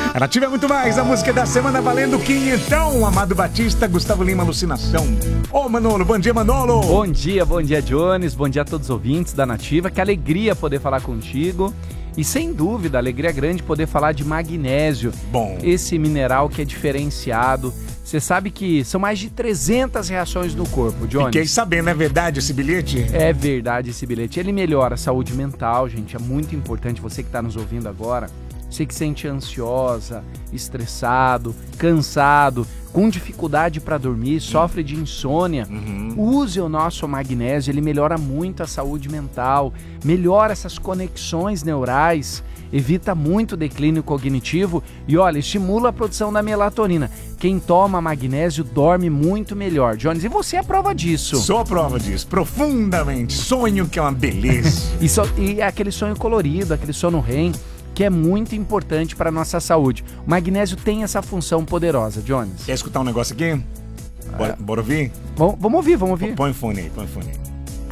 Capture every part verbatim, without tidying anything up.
A Nativa é muito mais, a música da semana valendo quinhentão. Amado Batista, Gustavo Lima, Alucinação. Ô Manolo, bom dia Manolo. Bom dia, bom dia Jones, bom dia a todos os ouvintes da Nativa. Que alegria poder falar contigo. E sem dúvida, alegria grande poder falar de magnésio. Bom. Esse mineral que é diferenciado. Você sabe que são mais de trezentas reações no corpo, Jones. Fiquei sabendo, é verdade esse bilhete? É verdade esse bilhete. Ele melhora a saúde mental, gente. É muito importante, você que está nos ouvindo agora. Você que se sente ansiosa, estressado, cansado, com dificuldade para dormir, sofre de insônia, uhum. use o nosso magnésio, ele melhora muito a saúde mental, melhora essas conexões neurais, evita muito o declínio cognitivo e, olha, estimula a produção da melatonina. Quem toma magnésio dorme muito melhor. Jones, e você é a prova disso. Sou a prova disso, profundamente. Sonho que é uma beleza. e, so, e é aquele sonho colorido, aquele sono R E M, que é muito importante para a nossa saúde. O magnésio tem essa função poderosa, Jones. Quer escutar um negócio aqui? Bora, É. bora ouvir? Bom, vamos ouvir, vamos ouvir. Põe o fone aí, põe o fone aí.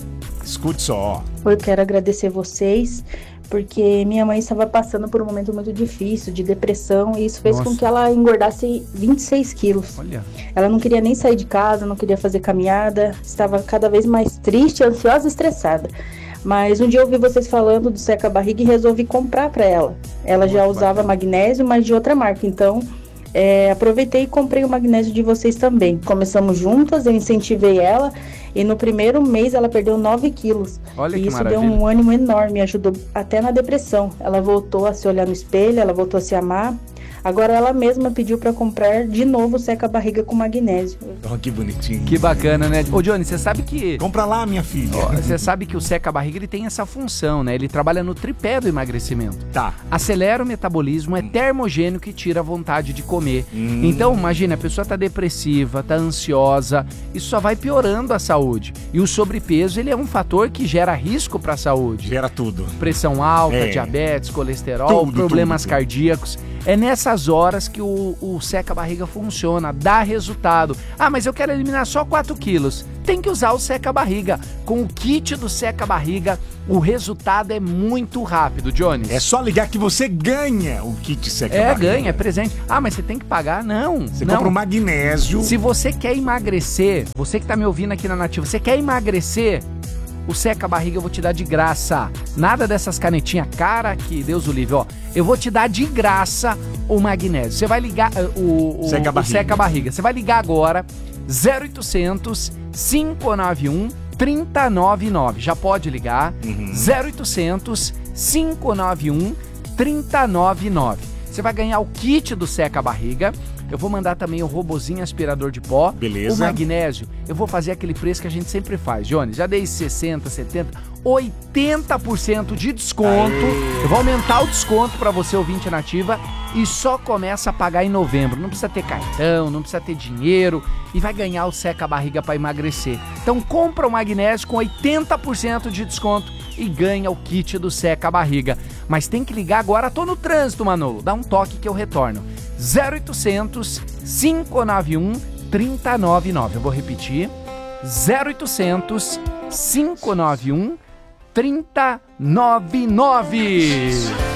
Escute só, ó. Eu quero agradecer vocês, porque minha mãe estava passando por um momento muito difícil, de depressão, e isso fez Nossa. com que ela engordasse vinte e seis quilos. Olha. Ela não queria nem sair de casa, não queria fazer caminhada, estava cada vez mais triste, ansiosa e estressada. Mas um dia eu ouvi vocês falando do seca-barriga e resolvi comprar para ela. Ela já Muito usava bacana. magnésio, mas de outra marca. Então, é, aproveitei e comprei o magnésio de vocês também. Começamos juntas, eu incentivei ela e no primeiro mês ela perdeu nove quilos. Olha e que isso maravilha. deu um ânimo enorme, ajudou até na depressão. Ela voltou a se olhar no espelho, ela voltou a se amar. Agora ela mesma pediu para comprar de novo o seca-barriga com magnésio. Oh, que bonitinho. Que bacana, né? Ô, Johnny, você sabe que... Compra lá, minha filha. Ó, você sabe que o seca-barriga ele tem essa função, né? Ele trabalha no tripé do emagrecimento. Tá. Acelera o metabolismo, é termogênico e tira a vontade de comer. Hum. Então, imagina, a pessoa tá depressiva, tá ansiosa, isso só vai piorando a saúde. E o sobrepeso, ele é um fator que gera risco para a saúde. Gera tudo. Pressão alta, É. diabetes, colesterol, Tudo, problemas tudo. cardíacos. É nessas horas que o, o seca-barriga funciona, dá resultado. Ah, mas eu quero eliminar só quatro quilos. Tem que usar o seca-barriga. Com o kit do seca-barriga, o resultado é muito rápido, Jones. É só ligar que você ganha o kit seca-barriga. É, ganha, é presente. Ah, mas você tem que pagar? Não, Você não. compra o magnésio. Se você quer emagrecer, você que tá me ouvindo aqui na Nativa, você quer emagrecer, o seca-barriga eu vou te dar de graça. Nada dessas canetinhas cara que Deus o livre, ó. Eu vou te dar de graça o magnésio. Você vai ligar uh, o, o Seca-barriga. o seca-barriga. Você vai ligar agora zero oitocentos, cinco nove um, três zero nove nove. Já pode ligar. Uhum. zero oitocentos, cinco nove um, três zero nove nove. Você vai ganhar o kit do seca-barriga. Eu vou mandar também o robozinho aspirador de pó. Beleza. O magnésio. Eu vou fazer aquele preço que a gente sempre faz, Jones. Já dei sessenta, setenta, oitenta por cento de desconto. Aê. Eu vou aumentar o desconto para você, ouvinte Nativa, e só começa a pagar em novembro. Não precisa ter cartão, não precisa ter dinheiro e vai ganhar o seca-barriga para emagrecer. Então compra o magnésio com oitenta por cento de desconto e ganha o kit do seca-barriga. Mas tem que ligar agora, tô no trânsito, Manolo. Dá um toque que eu retorno. zero oitocentos, cinco nove um, três zero nove nove. Eu vou repetir. zero oitocentos, cinco nove um, três zero nove nove.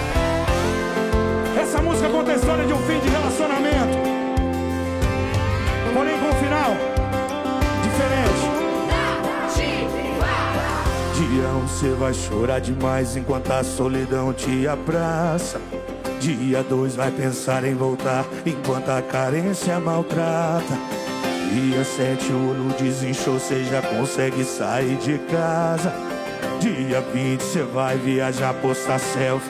Essa música conta a história de um fim de relacionamento, porém com um final diferente. Dia um você vai chorar demais enquanto a solidão te abraça. Dia dois vai pensar em voltar enquanto a carência maltrata. Dia sete o olho desinchou, cê já consegue sair de casa. Dia vinte cê vai viajar, postar selfie